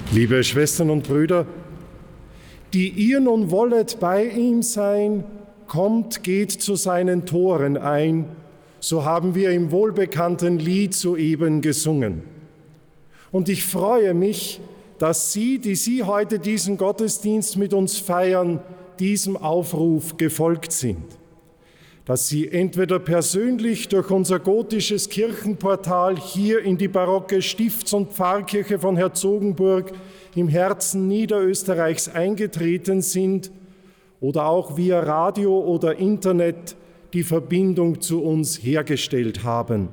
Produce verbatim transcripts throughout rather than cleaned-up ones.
Liebe Schwestern und Brüder, die ihr nun wollet bei ihm sein, kommt, geht zu seinen Toren ein, so haben wir im wohlbekannten Lied soeben gesungen. Und ich freue mich, dass Sie, die Sie heute diesen Gottesdienst mit uns feiern, diesem Aufruf gefolgt sind. Dass Sie entweder persönlich durch unser gotisches Kirchenportal hier in die barocke Stifts- und Pfarrkirche von Herzogenburg im Herzen Niederösterreichs eingetreten sind oder auch via Radio oder Internet die Verbindung zu uns hergestellt haben.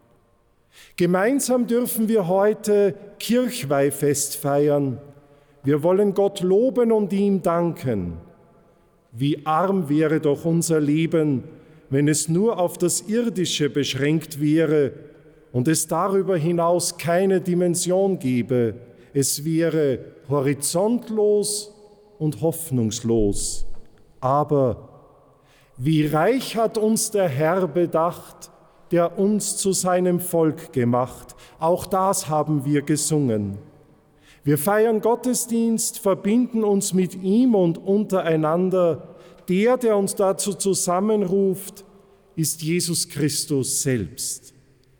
Gemeinsam dürfen wir heute Kirchweihfest feiern. Wir wollen Gott loben und ihm danken. Wie arm wäre doch unser Leben, wenn es nur auf das Irdische beschränkt wäre und es darüber hinaus keine Dimension gäbe. Es wäre horizontlos und hoffnungslos. Aber wie reich hat uns der Herr bedacht, der uns zu seinem Volk gemacht. Auch das haben wir gesungen. Wir feiern Gottesdienst, verbinden uns mit ihm und untereinander. Der, der uns dazu zusammenruft, ist Jesus Christus selbst.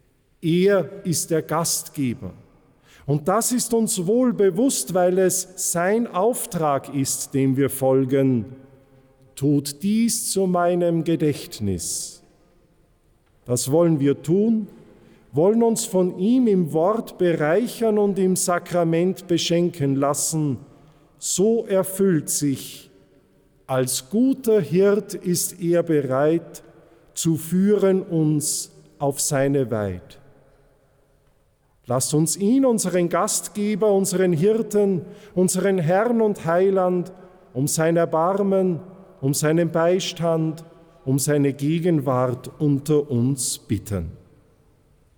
Er ist der Gastgeber. Und das ist uns wohl bewusst, weil es sein Auftrag ist, dem wir folgen. Tut dies zu meinem Gedächtnis. Das wollen wir tun, wollen uns von ihm im Wort bereichern und im Sakrament beschenken lassen. So erfüllt sich, als guter Hirt ist er bereit, zu führen uns auf seine Weid. Lasst uns ihn, unseren Gastgeber, unseren Hirten, unseren Herrn und Heiland, um sein Erbarmen, um seinen Beistand, um seine Gegenwart unter uns bitten.